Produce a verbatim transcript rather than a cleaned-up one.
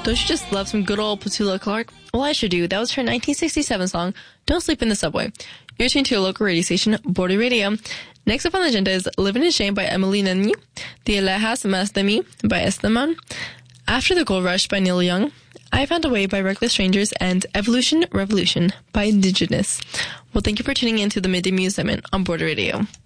Don't you just love some good old Petula Clark? Well, I sure do. That was her nineteen sixty-seven song, Don't Sleep in the Subway. You're tuned to your local radio station, Border Radio. Next up on the agenda is Living in Shame by Emily Nenni, De Alejas Más de Mí by Esteban, After the Gold Rush by Neil Young, I Found a Way by Reckless Strangers, and Evolution Revolution by Indigenous. Well, thank you for tuning in to the Midday News segment on Border Radio.